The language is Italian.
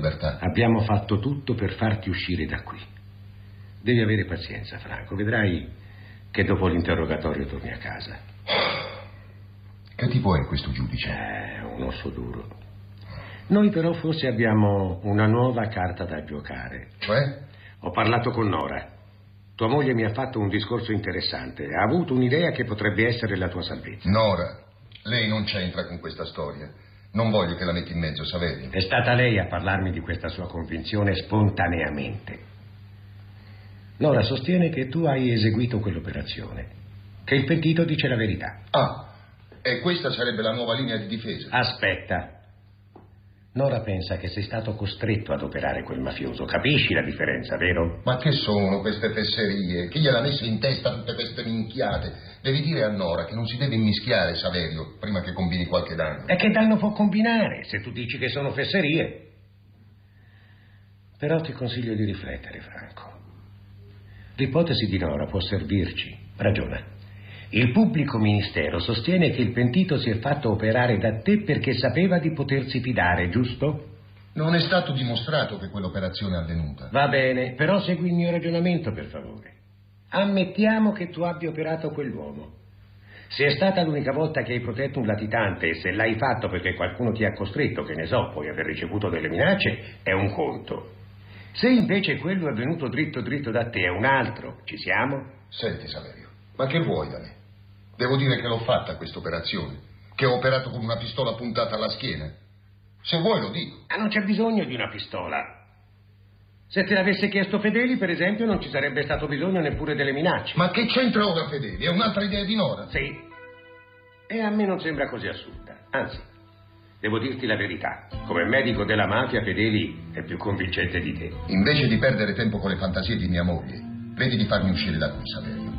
libertà. Abbiamo fatto tutto per farti uscire da qui. Devi avere pazienza, Franco. Vedrai che dopo l'interrogatorio torni a casa. Che tipo è questo giudice? Un osso duro. Noi però forse abbiamo una nuova carta da giocare. Cioè? Ho parlato con Nora. Tua moglie mi ha fatto un discorso interessante. Ha avuto un'idea che potrebbe essere la tua salvezza. Nora, lei non c'entra con questa storia. Non voglio che la metti in mezzo, Saverio. È stata lei a parlarmi di questa sua convinzione spontaneamente. Nora sostiene che tu hai eseguito quell'operazione, che il pentito dice la verità. Ah, e questa sarebbe la nuova linea di difesa? Aspetta. Nora pensa che sei stato costretto ad operare quel mafioso. Capisci la differenza, vero? Ma che sono queste fesserie? Chi gliel'ha messa in testa tutte queste minchiate? Devi dire a Nora che non si deve immischiare, Saverio, prima che combini qualche danno. E che danno può combinare se tu dici che sono fesserie? Però ti consiglio di riflettere, Franco. L'ipotesi di Nora può servirci. Ragiona. Il pubblico ministero sostiene che il pentito si è fatto operare da te perché sapeva di potersi fidare, giusto? Non è stato dimostrato che quell'operazione è avvenuta. Va bene, però segui il mio ragionamento, per favore. Ammettiamo che tu abbia operato quell'uomo. Se è stata l'unica volta che hai protetto un latitante e se l'hai fatto perché qualcuno ti ha costretto, che ne so, puoi aver ricevuto delle minacce, è un conto. Se invece quello è venuto dritto da te, è un altro. Ci siamo? Senti, Saverio, ma che vuoi da me? Devo dire che l'ho fatta questa operazione, che ho operato con una pistola puntata alla schiena. Se vuoi lo dico. Ma non c'è bisogno di una pistola. Se te l'avesse chiesto Fedeli, per esempio, non ci sarebbe stato bisogno neppure delle minacce. Ma che c'entra ora Fedeli? È un'altra idea di Nora? Sì. E a me non sembra così assurda. Anzi, devo dirti la verità. Come medico della mafia, Fedeli è più convincente di te. Invece di perdere tempo con le fantasie di mia moglie, vedi di farmi uscire da qui, Saverio.